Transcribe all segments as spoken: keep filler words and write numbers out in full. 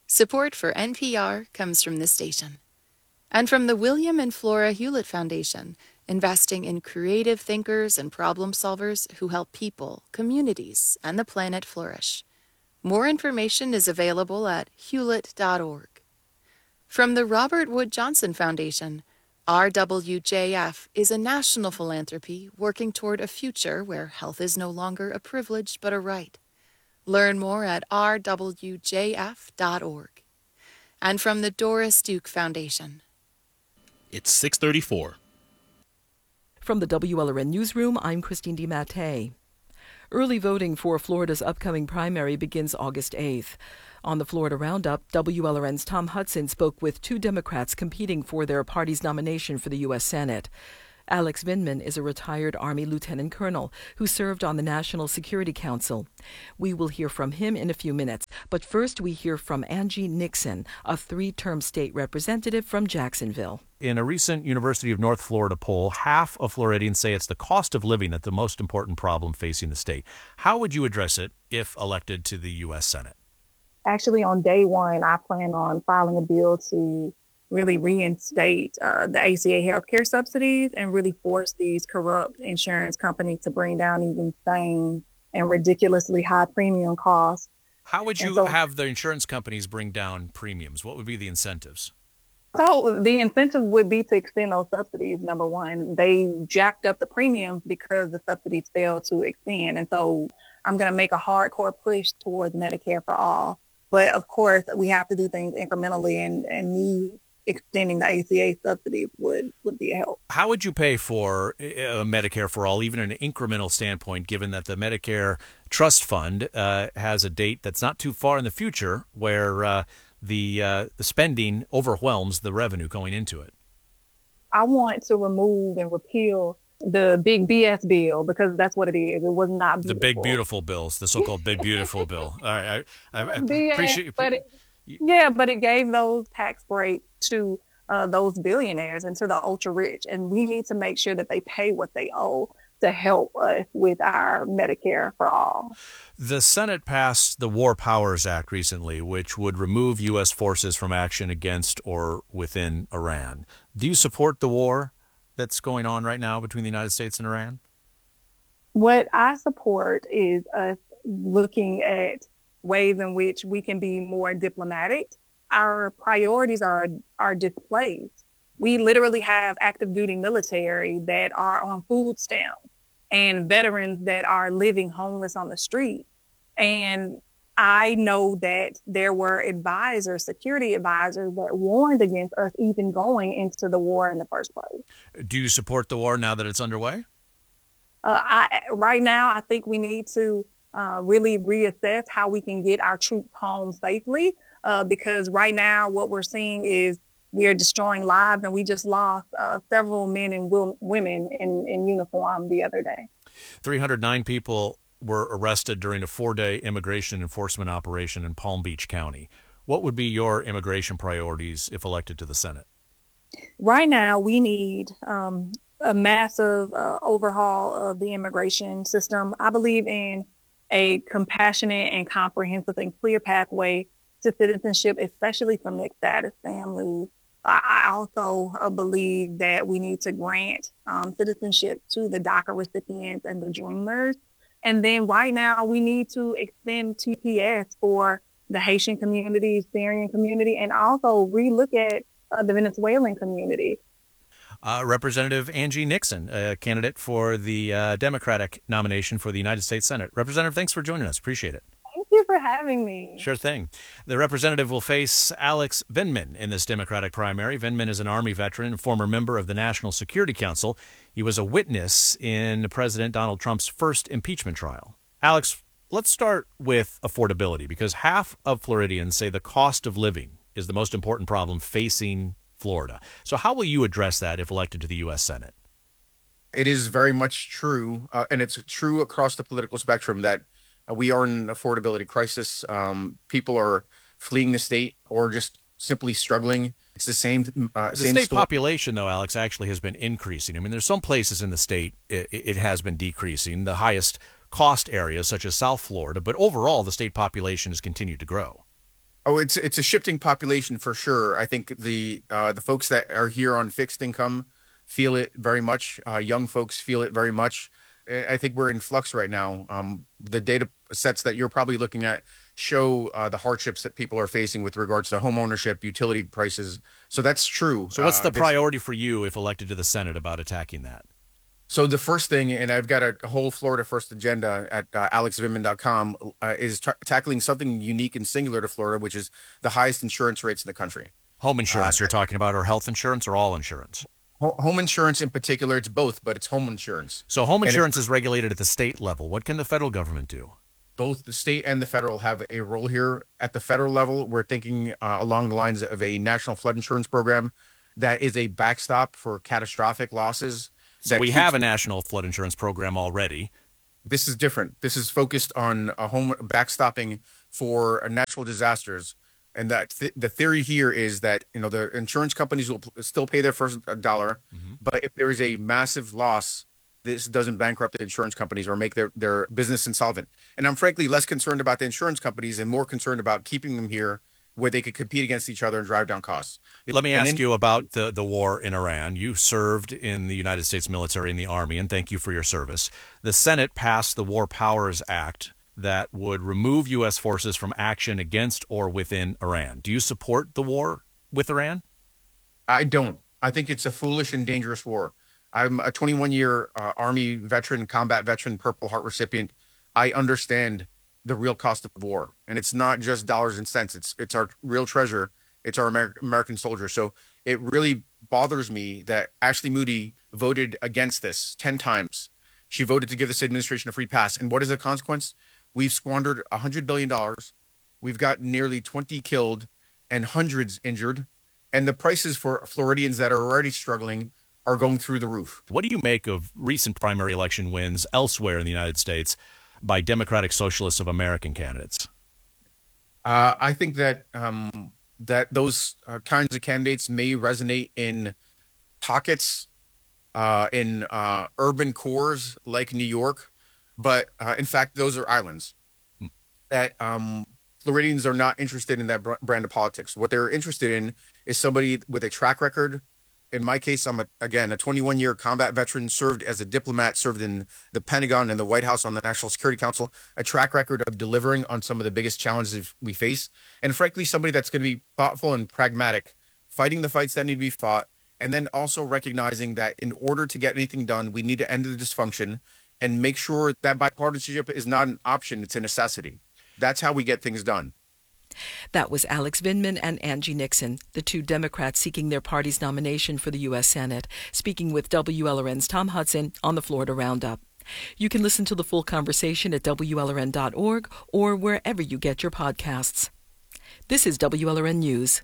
Support for N P R comes from this station. And from the William and Flora Hewlett Foundation, investing in creative thinkers and problem solvers who help people, communities, and the planet flourish. More information is available at hewlett dot org. From the Robert Wood Johnson Foundation, R W J F is a national philanthropy working toward a future where health is no longer a privilege but a right. Learn more at r w j f dot org. And from the Doris Duke Foundation. It's six thirty-four. From the W L R N Newsroom, I'm Christine DiMattei. Early voting for Florida's upcoming primary begins August eighth. On the Florida Roundup, W L R N's Tom Hudson spoke with two Democrats competing for their party's nomination for the U S Senate. Alex Vindman is a retired Army lieutenant colonel who served on the National Security Council. We will hear from him in a few minutes, but first we hear from Angie Nixon, a three-term state representative from Jacksonville. In a recent University of North Florida poll, half of Floridians say it's the cost of living that's the most important problem facing the state. How would you address it if elected to the U S Senate? Actually, on day one, I plan on filing a bill to really reinstate uh, the A C A healthcare subsidies and really force these corrupt insurance companies to bring down these insane and ridiculously high premium costs. How would you so, have the insurance companies bring down premiums? What would be the incentives? So the incentive would be to extend those subsidies, number one. They jacked up the premiums because the subsidies failed to extend. And so I'm going to make a hardcore push towards Medicare for all. But of course, we have to do things incrementally, and, and me extending the A C A subsidies would, would be a help. How would you pay for uh, Medicare for all, even in an incremental standpoint, given that the Medicare Trust Fund uh, has a date that's not too far in the future where uh, the, uh, the spending overwhelms the revenue going into it? I want to remove and repeal the big B S bill, because that's what it is. It was not beautiful. The big beautiful bills, the so-called big beautiful bill. All right, I, I, I B S, appreciate. But it, yeah, but it gave those tax breaks to uh, those billionaires and to the ultra rich, and we need to make sure that they pay what they owe to help us with our Medicare for all. The Senate passed the War Powers Act recently, which would remove U S forces from action against or within Iran. Do you support the war that's going on right now between the United States and Iran? What I support is us looking at ways in which we can be more diplomatic. Our priorities are are displaced. We literally have active duty military that are on food stamps and veterans that are living homeless on the street. And I know that there were advisors, security advisors, that warned against us even going into the war in the first place. Do you support the war now that it's underway? Uh, I, right now, I think we need to uh, really reassess how we can get our troops home safely, uh, because right now what we're seeing is we are destroying lives, and we just lost uh, several men and w- women in, in uniform the other day. three hundred nine people were arrested during a four-day immigration enforcement operation in Palm Beach County. What would be your immigration priorities if elected to the Senate? Right now, we need um, a massive uh, overhaul of the immigration system. I believe in a compassionate and comprehensive and clear pathway to citizenship, especially for mixed status families. I also uh, believe that we need to grant um, citizenship to the DACA recipients and the Dreamers. And then right now, we need to extend T P S for the Haitian community, Syrian community, and also relook at uh, the Venezuelan community. Uh, Representative Angie Nixon, a candidate for the uh, Democratic nomination for the United States Senate. Representative, thanks for joining us. Appreciate it. Thank you for having me. Sure thing. The representative will face Alex Vindman in this Democratic primary. Vindman is an Army veteran and former member of the National Security Council. He was a witness in President Donald Trump's first impeachment trial. Alex, let's start with affordability, because half of Floridians say the cost of living is the most important problem facing Florida. So how will you address that if elected to the U S Senate? It is very much true, uh, and it's true across the political spectrum, that uh, we are in an affordability crisis. Um, people are fleeing the state or just simply struggling. It's the same. Uh, the same state story. population, though, Alex, actually has been increasing. I mean, there's some places in the state it, it has been decreasing, the highest cost areas such as South Florida, but overall the state population has continued to grow. Oh, it's it's a shifting population for sure. I think the uh, the folks that are here on fixed income feel it very much. Uh, young folks feel it very much. I I think we're in flux right now. Um, the data sets that you're probably looking at show uh, the hardships that people are facing with regards to home ownership, utility prices. So that's true. So what's Uh, the this- priority for you if elected to the Senate about attacking that? So the first thing, and I've got a whole Florida First agenda at uh, alex vinman dot com, uh, is ta tackling something unique and singular to Florida, which is the highest insurance rates in the country. Home insurance Uh, you're talking about, or health insurance, or all insurance? Ho- home insurance in particular, it's both, but it's home insurance. So home And it- insurance is regulated at the state level. What can the federal government do? Both the state and the federal have a role here. At the federal level, we're thinking uh, along the lines of a national flood insurance program that is a backstop for catastrophic losses. So that we keeps- have a national flood insurance program already. This is different. This is focused on a home backstopping for uh, natural disasters. And that th- the theory here is that, you know, the insurance companies will p- still pay their first dollar, but if there is a massive loss, this doesn't bankrupt the insurance companies or make their, their business insolvent. And I'm frankly less concerned about the insurance companies and more concerned about keeping them here where they could compete against each other and drive down costs. Let me And ask then- you about the, the war in Iran. You served in the United States military and the Army, and thank you for your service. The Senate passed the War Powers Act that would remove U S forces from action against or within Iran. Do you support the war with Iran? I don't. I think it's a foolish and dangerous war. I'm a twenty-one year uh, Army veteran, combat veteran, Purple Heart recipient. I understand the real cost of war, and it's not just dollars and cents. It's it's our real treasure. It's our Amer- American soldiers. So it really bothers me that Ashley Moody voted against this ten times. She voted to give this administration a free pass, and what is the consequence? We've squandered a hundred billion dollars. We've got nearly twenty killed and hundreds injured, and the prices for Floridians that are already struggling are going through the roof. What do you make of recent primary election wins elsewhere in the United States by Democratic Socialists of American candidates? Uh, I think that um, that those uh, kinds of candidates may resonate in pockets, uh, in uh, urban cores like New York, but uh, in fact, those are islands. That um, Floridians are not interested in that br- brand of politics. What they're interested in is somebody with a track record. In my case, I'm a, again a twenty-one year combat veteran, served as a diplomat, served in the Pentagon and the White House on the National Security Council, a track record of delivering on some of the biggest challenges we face, and frankly, somebody that's going to be thoughtful and pragmatic, fighting the fights that need to be fought, and then also recognizing that in order to get anything done, we need to end the dysfunction and make sure that bipartisanship is not an option; it's a necessity. That's how we get things done. That was Alex Vinman and Angie Nixon, the two Democrats seeking their party's nomination for the U S Senate, speaking with W L R N's Tom Hudson on the Florida Roundup. You can listen to the full conversation at W L R N dot org or wherever you get your podcasts. This is W L R N News.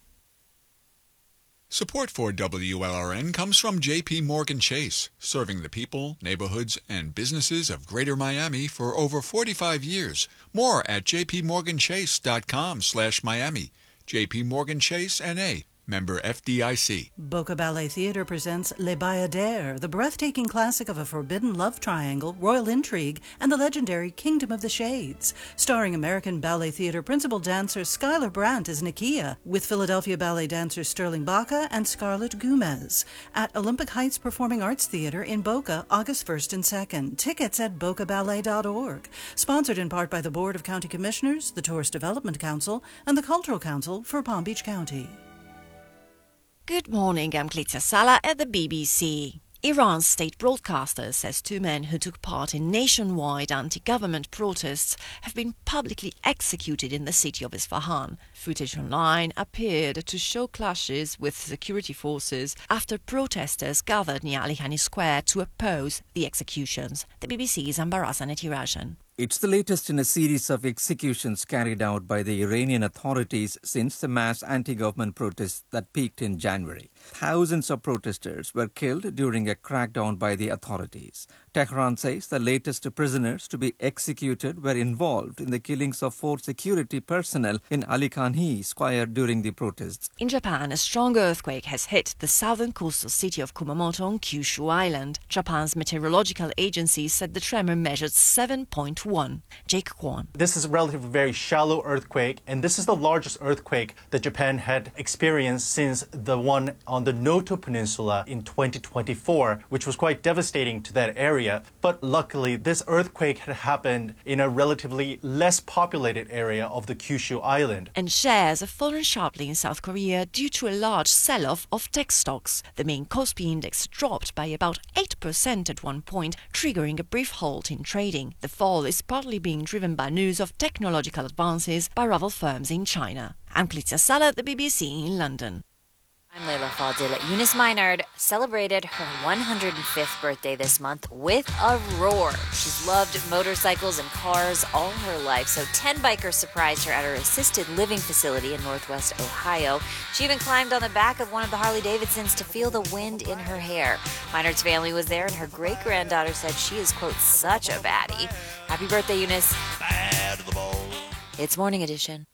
Support for W L R N comes from J P Morgan Chase, serving the people, neighborhoods, and businesses of Greater Miami for over forty-five years. More at j p morgan chase dot com slash Miami. J P Morgan Chase N A, member F D I C. Boca Ballet Theatre presents Les Bayadères, the breathtaking classic of a forbidden love triangle, royal intrigue, and the legendary Kingdom of the Shades. Starring American Ballet Theatre principal dancer Skylar Brandt as Nakia, with Philadelphia ballet dancers Sterling Baca and Scarlett Gomez. At Olympic Heights Performing Arts Theatre in Boca, August first and second. Tickets at boca ballet dot org. Sponsored in part by the Board of County Commissioners, the Tourist Development Council, and the Cultural Council for Palm Beach County. Good morning, I'm Glitza Sala at the B B C. Iran's state broadcaster says two men who took part in nationwide anti-government protests have been publicly executed in the city of Isfahan. Footage online appeared to show clashes with security forces after protesters gathered near Ali Khani Square to oppose the executions. The B B C's Ambarazan Etirajan. It's the latest in a series of executions carried out by the Iranian authorities since the mass anti-government protests that peaked in January. Thousands of protesters were killed during a crackdown by the authorities. Tehran says the latest prisoners to be executed were involved in the killings of four security personnel in Ali Khanhi Square during the protests. In Japan, a strong earthquake has hit the southern coastal city of Kumamoto on Kyushu Island. Japan's meteorological agency said the tremor measured seven point one. Jake Kwon. This is a relatively very shallow earthquake, and this is the largest earthquake that Japan had experienced since the one on the Noto Peninsula in twenty twenty-four, which was quite devastating to that area. But luckily, this earthquake had happened in a relatively less populated area of the Kyushu Island. And shares have fallen sharply in South Korea due to a large sell-off of tech stocks. The main Kospi index dropped by about eight percent at one point, triggering a brief halt in trading. The fall is partly being driven by news of technological advances by rival firms in China. I'm Clizia Sala at the B B C in London. I'm Layla Fadil. Eunice Minard celebrated her one hundred fifth birthday this month with a roar. She's loved motorcycles and cars all her life, so ten bikers surprised her at her assisted living facility in Northwest Ohio. She even climbed on the back of one of the Harley-Davidsons to feel the wind in her hair. Minard's family was there, and her great-granddaughter said she is, quote, such a baddie. Happy birthday, Eunice. Bad to the bone. It's Morning Edition.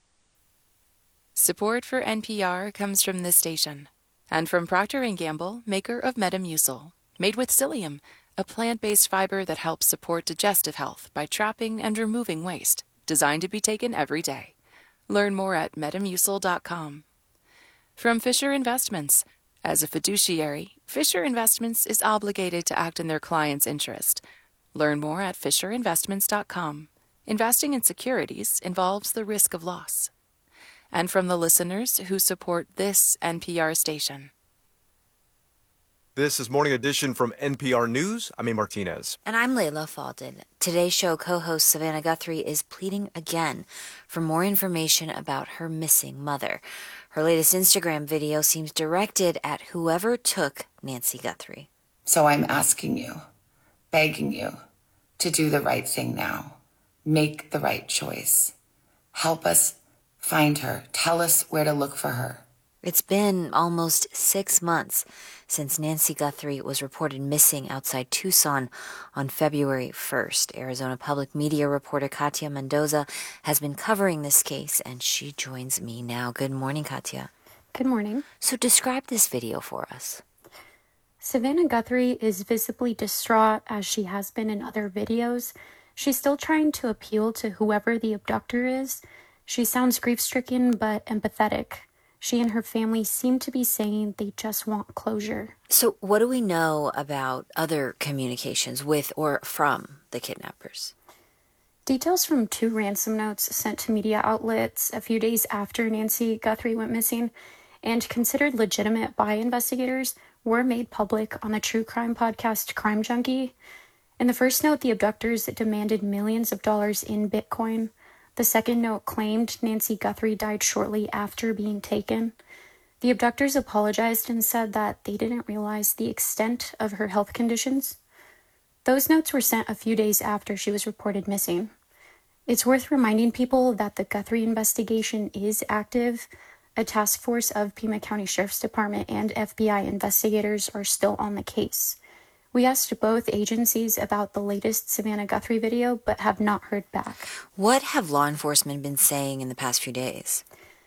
Support for N P R comes from this station and from Procter and Gamble, maker of Metamucil, made with psyllium, a plant-based fiber that helps support digestive health by trapping and removing waste, designed to be taken every day. Learn more at metamucil dot com. From Fisher Investments. As a fiduciary, Fisher Investments is obligated to act in their client's interest. Learn more at fisher investments dot com. Investing in securities involves the risk of loss. And from the listeners who support this N P R station. This is Morning Edition from N P R News. I'm A. Martinez. And I'm Layla Faldin. Today's show co-host Savannah Guthrie is pleading again for more information about her missing mother. Her latest Instagram video seems directed at whoever took Nancy Guthrie. So I'm asking you, begging you, to do the right thing now. Make the right choice. Help us find her. Tell us where to look for her. It's been almost six months since Nancy Guthrie was reported missing outside Tucson on February first. Arizona Public Media reporter Katia Mendoza has been covering this case, and she joins me now. Good morning, Katia. Good morning. So describe this video for us. Savannah Guthrie is visibly distraught, as she has been in other videos. She's still trying to appeal to whoever the abductor is. She sounds grief-stricken but empathetic. She and her family seem to be saying they just want closure. So what do we know about other communications with or from the kidnappers? Details from two ransom notes sent to media outlets a few days after Nancy Guthrie went missing and considered legitimate by investigators were made public on the true crime podcast Crime Junkie. In the first note, the abductors demanded millions of dollars in Bitcoin. The second note claimed Nancy Guthrie died shortly after being taken. The abductors apologized and said that they didn't realize the extent of her health conditions. Those notes were sent a few days after she was reported missing. It's worth reminding people that the Guthrie investigation is active. A task force of Pima County Sheriff's Department and F B I investigators are still on the case. We asked both agencies about the latest Savannah Guthrie video, but have not heard back. What have law enforcement been saying in the past few days?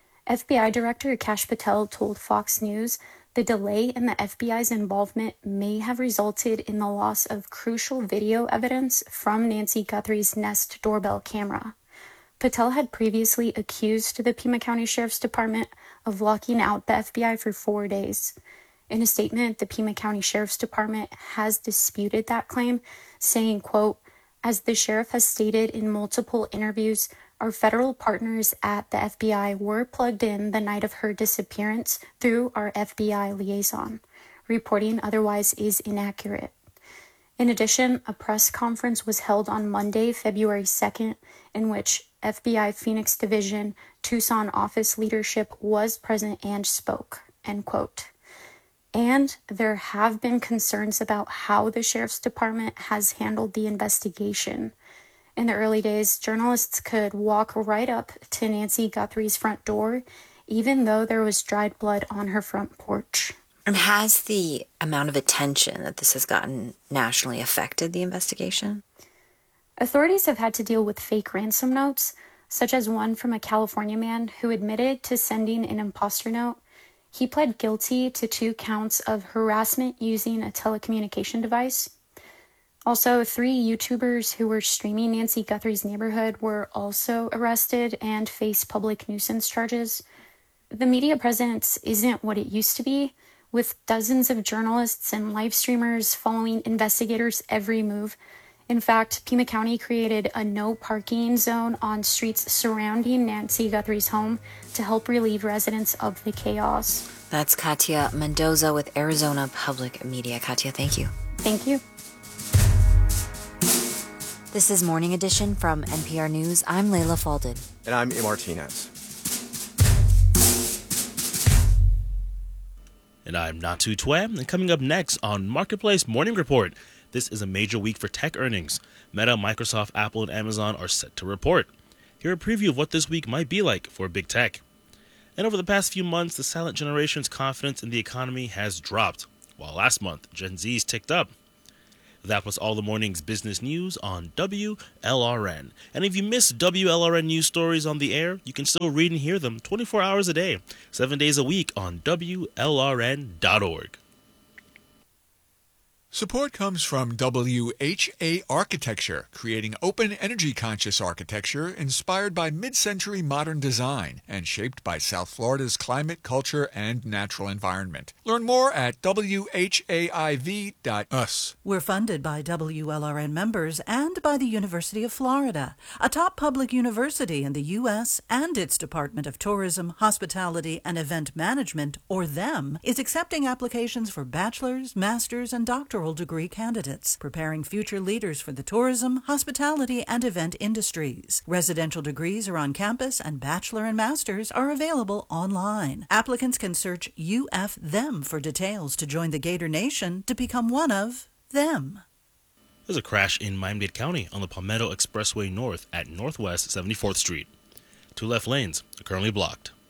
F B I Director Kash Patel told Fox News the delay in the F B I's involvement may have resulted in the loss of crucial video evidence from Nancy Guthrie's Nest doorbell camera. Patel had previously accused the Pima County Sheriff's Department of locking out the F B I for four days. In a statement, the Pima County Sheriff's Department has disputed that claim, saying, quote, "As the sheriff has stated in multiple interviews, our federal partners at the F B I were plugged in the night of her disappearance through our F B I liaison. Reporting otherwise is inaccurate." In addition, a press conference was held on Monday, February second, in which F B I Phoenix Division Tucson office leadership was present and spoke, end quote. And there have been concerns about how the Sheriff's Department has handled the investigation. In the early days, journalists could walk right up to Nancy Guthrie's front door even though there was dried blood on her front porch. And has the amount of attention that this has gotten nationally affected the investigation? Authorities have had to deal with fake ransom notes, such as one from a California man who admitted to sending an imposter note. He pled guilty to two counts of harassment using a telecommunication device. Also, three YouTubers who were streaming Nancy Guthrie's neighborhood were also arrested and face public nuisance charges. The media presence isn't what it used to be, with dozens of journalists and live streamers following investigators' every move. In fact, Pima County created a no parking zone on streets surrounding Nancy Guthrie's home to help relieve residents of the chaos. That's Katia Mendoza with Arizona Public Media. Katia, thank you. Thank you. This is Morning Edition from N P R News. I'm Layla Falded. And I'm E. Martinez. And I'm Natu Twam. And coming up next on Marketplace Morning Report, this is a major week for tech earnings. Meta, Microsoft, Apple, and Amazon are set to report. Hear a preview of what this week might be like for big tech. And over the past few months, the silent generation's confidence in the economy has dropped, while last month, Gen Z's ticked up. That was all the morning's business news on W L R N. And if you miss W L R N news stories on the air, you can still read and hear them twenty-four hours a day, seven days a week on W L R N dot org. Support comes from W H A Architecture, creating open, energy-conscious architecture inspired by mid-century modern design and shaped by South Florida's climate, culture, and natural environment. Learn more at W H A I V dot U S. We're funded by W L R N members and by the University of Florida, a top public university in the U S, and its Department of Tourism, Hospitality, and Event Management, or THEM, is accepting applications for bachelor's, master's, and doctoral degree candidates, preparing future leaders for the tourism, hospitality, and event industries. Residential degrees are on campus, and bachelor and master's are available online. Applicants can search U F THEM for details to join the Gator Nation to become one of them. There's a crash in Miami-Dade County on the Palmetto Expressway North at Northwest seventy-fourth Street. Two left lanes are currently blocked.